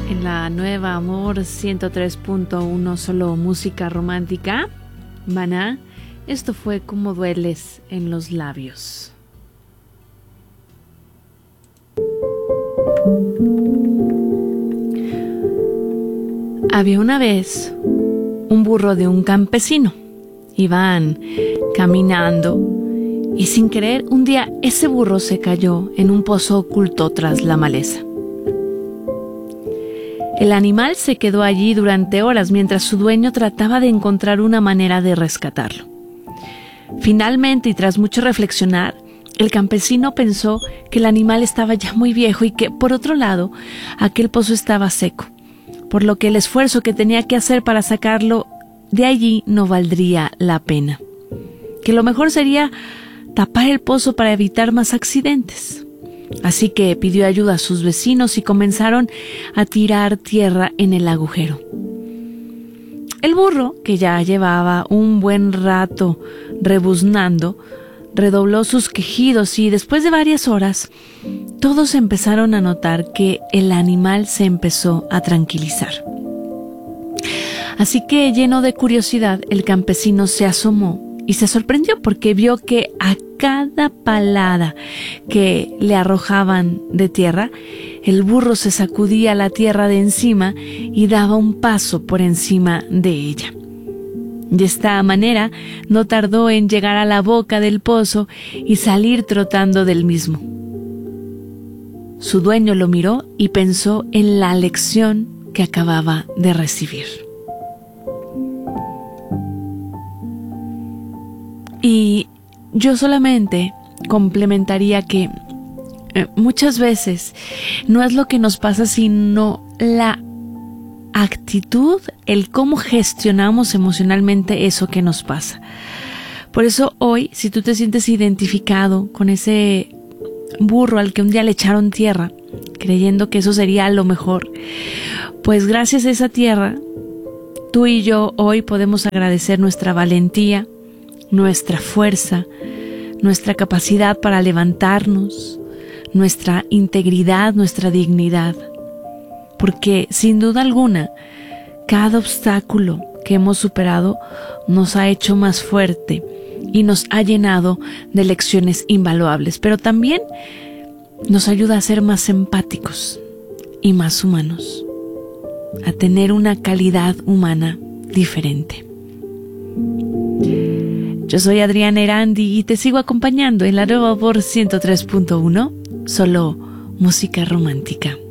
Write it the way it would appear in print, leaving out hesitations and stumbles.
En la nueva Amor 103.1, solo música romántica. Maná, esto fue Cómo dueles en los labios. Había una vez un burro de un campesino. Iban caminando y sin querer un día ese burro se cayó en un pozo oculto tras la maleza. El animal se quedó allí durante horas mientras su dueño trataba de encontrar una manera de rescatarlo. Finalmente, y tras mucho reflexionar, el campesino pensó que el animal estaba ya muy viejo y que, por otro lado, aquel pozo estaba seco, por lo que el esfuerzo que tenía que hacer para sacarlo de allí no valdría la pena. Que lo mejor sería tapar el pozo para evitar más accidentes. Así que pidió ayuda a sus vecinos y comenzaron a tirar tierra en el agujero. El burro, que ya llevaba un buen rato rebuznando, redobló sus quejidos y después de varias horas, todos empezaron a notar que el animal se empezó a tranquilizar. Así que, lleno de curiosidad, el campesino se asomó y se sorprendió porque vio que a cada palada que le arrojaban de tierra, el burro se sacudía la tierra de encima y daba un paso por encima de ella. De esta manera no tardó en llegar a la boca del pozo y salir trotando del mismo. Su dueño lo miró y pensó en la lección que acababa de recibir. Y yo solamente complementaría que muchas veces no es lo que nos pasa, sino la actitud, el cómo gestionamos emocionalmente eso que nos pasa. Por eso hoy, si tú te sientes identificado con ese burro al que un día le echaron tierra, creyendo que eso sería lo mejor, pues gracias a esa tierra, tú y yo hoy podemos agradecer nuestra valentía, nuestra fuerza, nuestra capacidad para levantarnos, nuestra integridad, nuestra dignidad. Porque sin duda alguna, cada obstáculo que hemos superado nos ha hecho más fuerte y nos ha llenado de lecciones invaluables, pero también nos ayuda a ser más empáticos y más humanos, a tener una calidad humana diferente. Yo soy Adriana Erandi y te sigo acompañando en la nueva Amor 103.1, solo música romántica.